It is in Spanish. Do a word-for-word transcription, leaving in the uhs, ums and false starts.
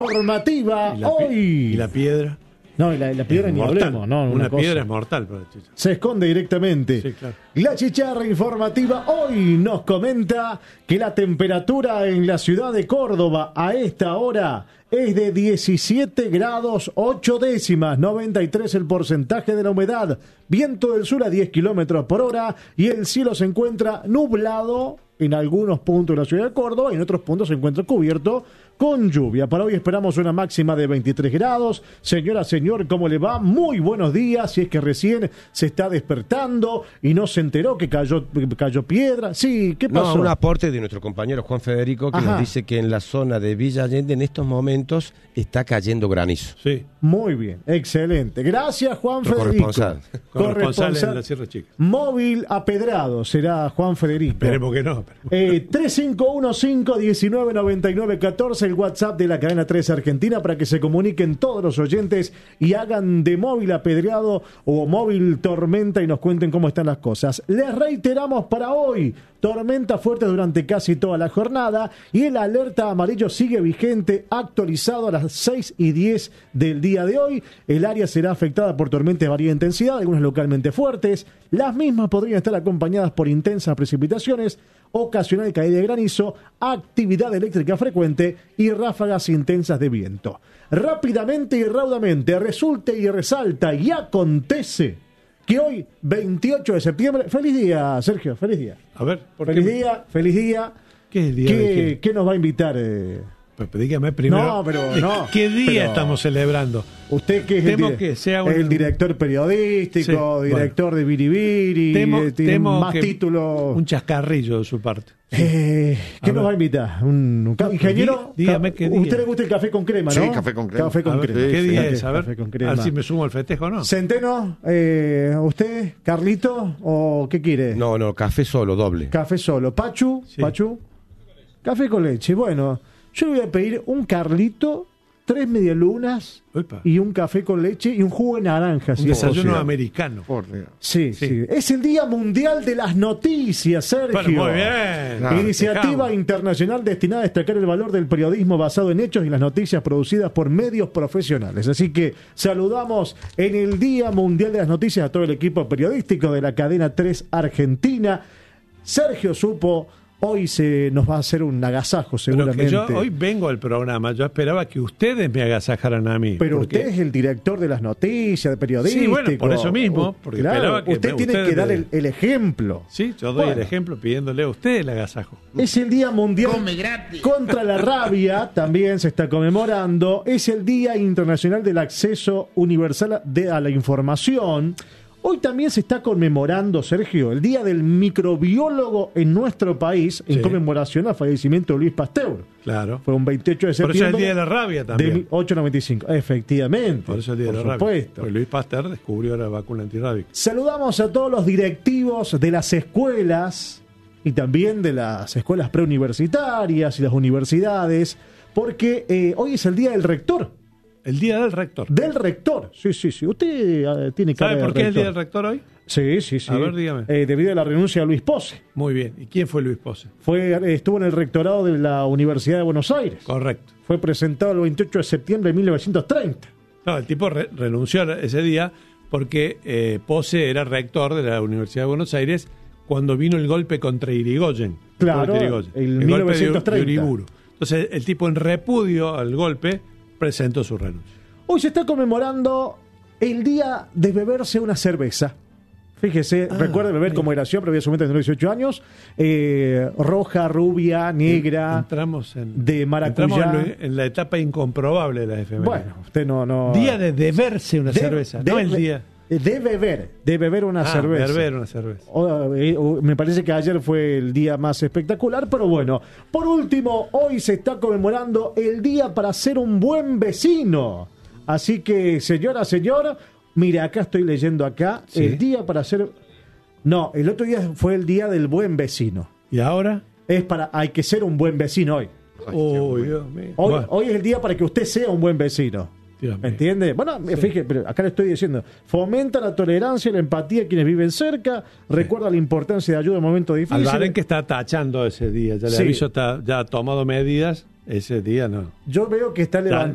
informativa ¿Y la, hoy. ¿Y la piedra? No, y la, la piedra Es ni mortal. hablemos, no, Una, una cosa. piedra es mortal para la chicharra. Se esconde directamente. Sí, claro. La chicharra informativa hoy nos comenta que la temperatura en la ciudad de Córdoba a esta hora es de diecisiete grados ocho décimas, noventa y tres el porcentaje de la humedad, viento del sur a diez kilómetros por hora y el cielo se encuentra nublado en algunos puntos de la ciudad de Córdoba y en otros puntos se encuentra cubierto con lluvia. Para hoy esperamos una máxima de veintitrés grados. Señora, señor, ¿cómo le va? Muy buenos días. Si es que recién se está despertando y no se enteró que cayó, cayó piedra. Sí, ¿qué pasó? No, un aporte de nuestro compañero Juan Federico que Ajá. nos dice que en la zona de Villa Allende en estos momentos está cayendo granizo. Sí. Muy bien, excelente. Gracias, Juan Nuestro Federico. corresponsal. Corresponsal en la Sierra Chica. Móvil apedrado será Juan Federico. Esperemos que no. Pero... Eh, tres cinco uno cinco uno nueve nueve nueve uno cuatro, el WhatsApp de la cadena tres Argentina para que se comuniquen todos los oyentes y hagan de móvil apedreado o móvil tormenta y nos cuenten cómo están las cosas. Les reiteramos para hoy, tormenta fuerte durante casi toda la jornada y el alerta amarillo sigue vigente, actualizado a las seis y diez del día de hoy. El área será afectada por tormentas de varia intensidad, algunas localmente fuertes. Las mismas podrían estar acompañadas por intensas precipitaciones, ocasional caída de granizo, actividad eléctrica frecuente y ráfagas intensas de viento. Rápidamente y raudamente resulta y resalta y acontece que hoy, veintiocho de septiembre, feliz día, Sergio, feliz día. A ver, ¿por Feliz qué? día, feliz día. ¿Qué es el día de ¿Qué, quién? qué nos va a invitar? Eh? Pues dígame primero. No, pero ¿de no, ¿Qué día pero- estamos celebrando? Usted que es el, Temo dire- que sea un- el director periodístico, Sí, director de Biribiri, Temo, eh, tiene temo más que títulos. un chascarrillo de su parte. Eh, ¿Qué A nos ver. va a invitar? ¿Un, un ca- ingeniero? Dí- dígame qué día. ¿Usted le gusta el café con crema, no? Sí, café con crema. Café con A ver, crema. ¿qué Sí, día Café- es? A ver, café con a crema. ver si me sumo al festejo o no. Centeno, eh, ¿usted, Carlito, o qué quiere? No, no, café solo, doble. Café solo. ¿Pachu? Sí. ¿Pachu? Café con leche. Bueno, yo le voy a pedir un Carlito, tres medialunas Uepa. y un café con leche y un jugo de naranja. Un si es desayuno posible. americano. Por Dios. Sí, sí, Sí. Es el Día Mundial de las Noticias, Sergio. Bueno, muy bien. Ah, Iniciativa Festejamos. internacional destinada a destacar el valor del periodismo basado en hechos y las noticias producidas por medios profesionales. Así que saludamos en el Día Mundial de las Noticias a todo el equipo periodístico de la cadena tres Argentina. Sergio Supo hoy se nos va a hacer un agasajo Pero seguramente. que yo hoy vengo al programa, yo esperaba que ustedes me agasajaran a mí. Pero porque- usted es el director de las noticias, de periodístico. Sí, bueno, por eso mismo, porque Claro, esperaba que usted me- tiene ustedes que dar me- el, el ejemplo. Sí, yo doy Bueno. el ejemplo pidiéndole a usted el agasajo. Es el Día Mundial contra la Rabia, también se está conmemorando. Es el Día Internacional del Acceso Universal de, a la Información. Hoy también se está conmemorando, Sergio, el Día del Microbiólogo en nuestro país, en Sí. conmemoración al fallecimiento de Luis Pasteur. Claro. Fue un veintiocho de Por eso septiembre. es el Día de la Rabia de también. mil ochocientos noventa y cinco. Efectivamente. Por eso el Día por de la supuesto. Rabia. Pues Luis Pasteur descubrió la vacuna antirrábica. Saludamos a todos los directivos de las escuelas y también de las escuelas preuniversitarias y las universidades, porque eh, hoy es el día del rector. El Día del Rector. Del rector. Sí, sí, sí. Usted eh, tiene cara ¿Sabe de por qué es el Día del rector. Rector hoy? Sí, sí, sí. A ver, dígame. Eh, debido a la renuncia de Luis Pose. Muy bien. ¿Y quién fue Luis Pose? Fue, eh, estuvo en el rectorado de la Universidad de Buenos Aires. Correcto. Fue presentado el veintiocho de septiembre de mil novecientos treinta. No, el tipo re- renunció ese día porque eh, Pose era rector de la Universidad de Buenos Aires cuando vino el golpe contra Irigoyen. Claro, Contra Irigoyen. el golpe mil de- novecientos treinta. de Uriburu. Entonces, el tipo en repudio al golpe presentó su renuncia. Hoy se está conmemorando el día de beberse una cerveza. Fíjese, Ah, recuerde beber mira. como era yo, pero había su mente de dieciocho años. eh, roja, rubia, negra, Entramos en, de maracuyá. entramos en, lo- en la etapa incomprobable de las efemérides. Bueno, usted no... no Día de beberse una de- cerveza, de- no el día. De beber, de beber una Ah, cerveza. beber una cerveza. O- eh, o- me parece que ayer fue el día más espectacular, pero bueno. Por último, hoy se está conmemorando el día para ser un buen vecino. Así que, señora, señor, mire, acá estoy leyendo acá, Sí. el día para ser... No, el otro día fue el día del buen vecino. ¿Y ahora? Es para, hay que ser un buen vecino hoy. Uy, Dios mío. Hoy, Bueno, hoy es el día para que usted sea un buen vecino. Dios ¿Me mío. entiende? Bueno, fíjese, pero acá le estoy diciendo, fomenta la tolerancia y la empatía de quienes viven cerca, recuerda la importancia de ayuda en momentos difíciles. Albarén que está tachando ese día, ya le Sí. aviso, está, ya ha tomado medidas, ese día no. Yo veo que está levantando